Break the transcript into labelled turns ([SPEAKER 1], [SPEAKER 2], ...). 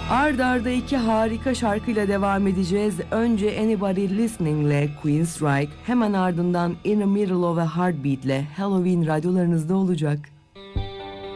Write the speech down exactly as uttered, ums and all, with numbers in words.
[SPEAKER 1] Ard arda iki harika şarkıyla devam edeceğiz. Önce Anybody Listening'le Queenstrike, hemen ardından In the Middle of a Heartbeat'le Halloween radyolarınızda olacak.